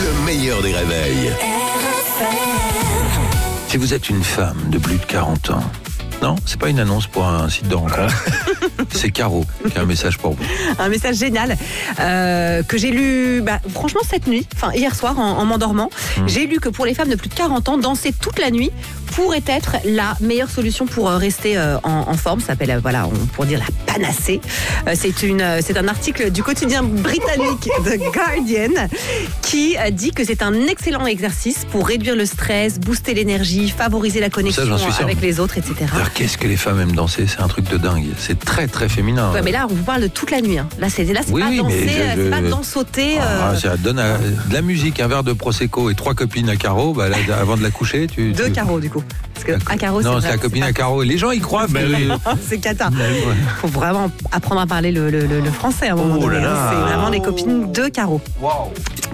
le meilleur des réveils. Si vous êtes une femme de plus de 40 ans, non, c'est pas une annonce pour un site de rencontre. C'est Caro qui a un message pour vous. Un message génial que j'ai lu franchement cette nuit, hier soir en m'endormant. J'ai lu que pour les femmes de plus de 40 ans, danser toute la nuit pourrait être la meilleure solution pour rester en forme. Ça s'appelle, on pourrait dire la panacée. C'est un article du quotidien britannique The Guardian qui dit que c'est un excellent exercice pour réduire le stress, booster l'énergie, favoriser la connexion avec les autres, etc. Alors, qu'est-ce que les femmes aiment danser? C'est un truc de dingue. C'est très très féminin. Ouais, mais là, on vous parle de toute la nuit. Hein. Là, c'est pas danser, c'est pas danser. Ça donne de la musique, un verre de prosecco et 3 copines à Caro. Là, avant de la coucher, Deux Caro du coup. Parce que à Caro, non, c'est la copine à Caro. Les gens y croient. C'est cata. Faut vraiment apprendre à parler le français à un moment donné. C'est vraiment les copines de Caro. Waouh.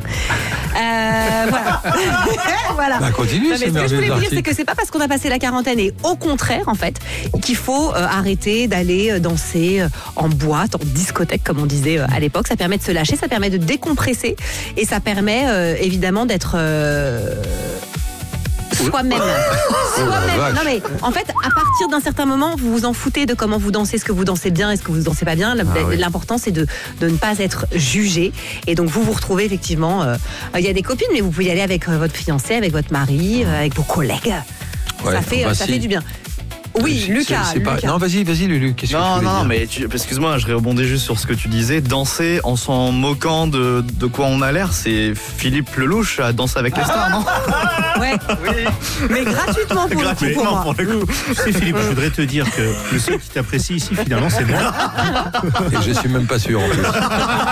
Voilà. Continue. Ce que je voulais vous dire, c'est que c'est pas parce qu'on a passé la quarantaine et au contraire, en fait, qu'il faut arrêter d'aller danser en boîte, en discothèque, comme on disait à l'époque. Ça permet de se lâcher, ça permet de décompresser et ça permet évidemment d'être soi-même. Non mais en fait, à partir d'un certain moment, vous vous en foutez de comment vous dansez, est-ce que vous dansez bien, est-ce que vous dansez pas bien. L'important, c'est de ne pas être jugé. Et donc vous retrouvez effectivement. Il y a des copines, mais vous pouvez y aller avec votre fiancé, avec votre mari, avec vos collègues. Ça fait du bien. Oui, Lucas. Non, vas-y, Lulu. Qu'est-ce que tu voulais dire ? Mais excuse-moi, je rebondis juste sur ce que tu disais. Danser en s'en moquant de quoi on a l'air, c'est Philippe Lelouch à Danser avec les stars, non ? Ouais. Oui. Mais gratuitement pour moi. Pour le coup. Tu sais, Philippe, je voudrais te dire que le seul qui t'apprécie ici, finalement, c'est moi. Et je suis même pas sûr en plus.